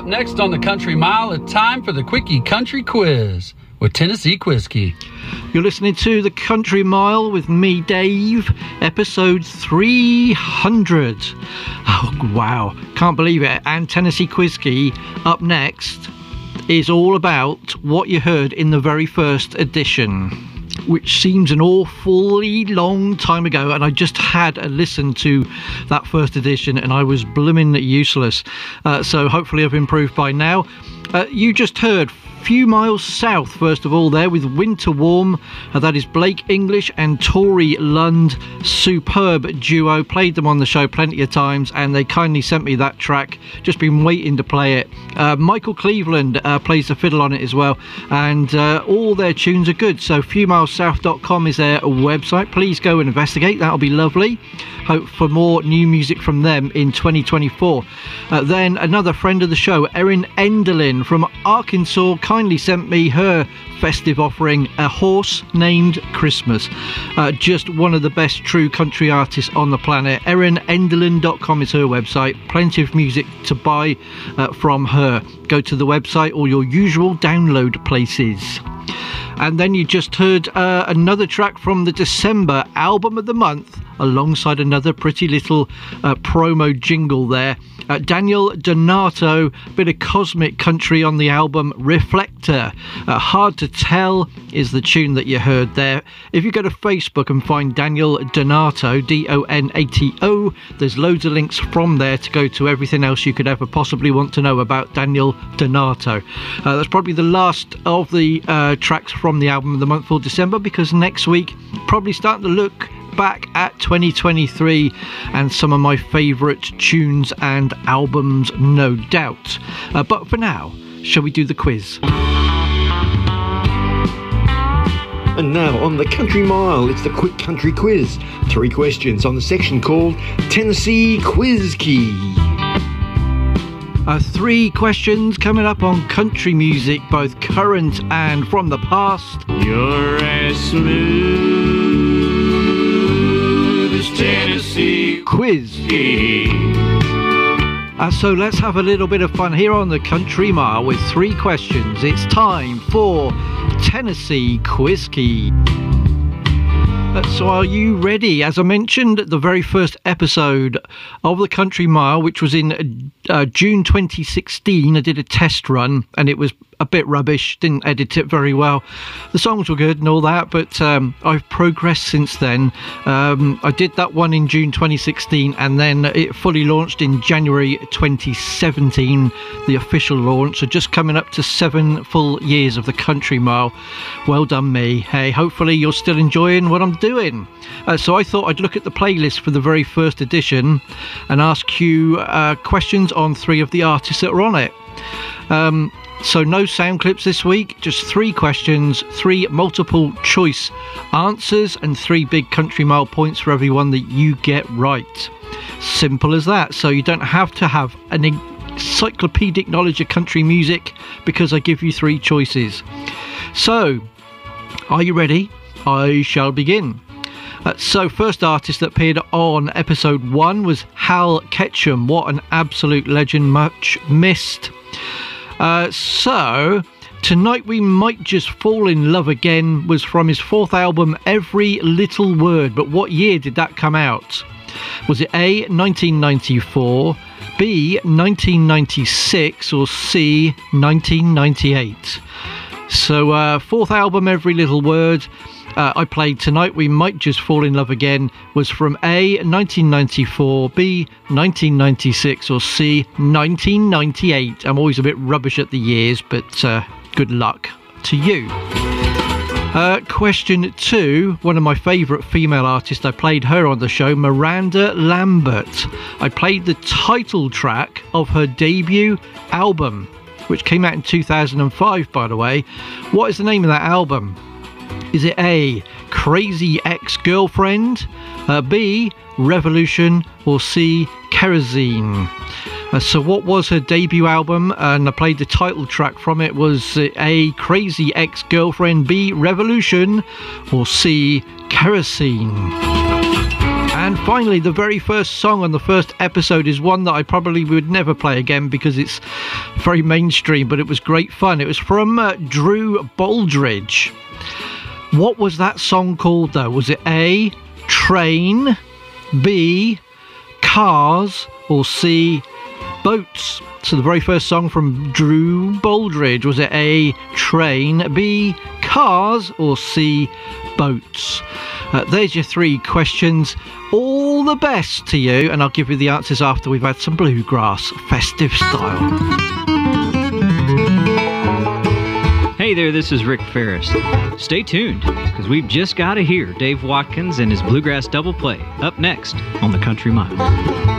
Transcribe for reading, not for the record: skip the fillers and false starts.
next on the Country Mile, it's time for the Quickie Country Quiz with Tennessee Quizkey. You're listening to the Country Mile with me, Dave, episode 300. Oh, wow. Can't believe it. And Tennessee Quizkey up next is all about what you heard in the very first edition, which seems an awfully long time ago, and I just had a listen to that first edition and I was blooming useless, so hopefully I've improved by now. You just heard Few Miles South, first of all, there with Winter Warm. That is Blake English and Tori Lund. Superb duo. Played them on the show plenty of times and they kindly sent me that track. Just been waiting to play it. Michael Cleveland plays the fiddle on it as well, and all their tunes are good. So fewmilessouth.com is their website. Please go and investigate. That'll be lovely. Hope for more new music from them in 2024. Then another friend of the show, Erin Enderlin from Arkansas, kindly sent me her festive offering, A Horse Named Christmas. Just one of the best true country artists on the planet. ErinEnderlin.com is her website. Plenty of music to buy from her. Go to the website or your usual download places. And then you just heard another track from the December album of the month, alongside another pretty little promo jingle there. Daniel Donato, bit of cosmic country on the album Reflector. Hard to Tell is the tune that you heard there. If you go to Facebook and find Daniel Donato, Donato, there's loads of links from there to go to everything else you could ever possibly want to know about Daniel Donato. That's probably the last of the tracks from the album of the month for December, because next week probably starting to look back at 2023 and some of my favourite tunes and albums, no doubt. But for now, shall we do the quiz? And now on the Country Mile, it's the Quick Country Quiz. 3 questions on the section called Tennessee Quizkey. 3 questions coming up on country music, both current and from the past. You're as smooth as Tennessee Quiz. So let's have a little bit of fun here on the Country Mile with 3 questions. It's time for Tennessee Quizkey. So are you ready? As I mentioned, the very first episode of the Country Mile, which was in June 2016, I did a test run and it was a bit rubbish, didn't edit it very well. The songs were good and all that, but I've progressed since then. I did that one in June 2016 and then it fully launched in January 2017, the official launch. So just coming up to 7 full years of the Country Mile. Well done me. Hey, hopefully you're still enjoying what I'm doing. So I thought I'd look at the playlist for the very first edition and ask you questions on 3 of the artists that are on it. So no sound clips this week, just 3 questions, 3 multiple choice answers and 3 big Country Mile points for everyone that you get right. Simple as that. So you don't have to have an encyclopedic knowledge of country music because I give you 3 choices. So, are you ready? I shall begin. So first artist that appeared on episode 1 was Hal Ketchum. What an absolute legend, much missed. So Tonight We Might Just Fall in Love Again was from his 4th album Every Little Word, but what year did that come out? Was it A, 1994, B, 1996, or C, 1998? So 4th album Every Little Word, I played Tonight We Might Just Fall in Love Again, was from A, 1994, B, 1996, or C, 1998. I'm always a bit rubbish at the years, but good luck to you. Question 2, one of my favourite female artists, I played her on the show, Miranda Lambert. I played the title track of her debut album, which came out in 2005, by the way. What is the name of that album? Is it A, Crazy Ex-Girlfriend, B, Revolution, or C, Kerosene? So what was her debut album? And I played the title track from it. Was A, Crazy Ex-Girlfriend, B, Revolution, or C, Kerosene? And finally, the very first song on the first episode is one that I probably would never play again because it's very mainstream, but it was great fun. It was from Drew Baldridge. What was that song called, though? Was it A, Train, B, Cars, or C, Boats? So the very first song from Drew Baldridge, was it A, Train, B, Cars, or C, Boats? There's your 3 questions. All the best to you, and I'll give you the answers after we've had some bluegrass, festive style. Hey there, this is Rick Ferris. Stay tuned, because we've just got to hear Dave Watkins and his Bluegrass Double Play up next on the Country Mile.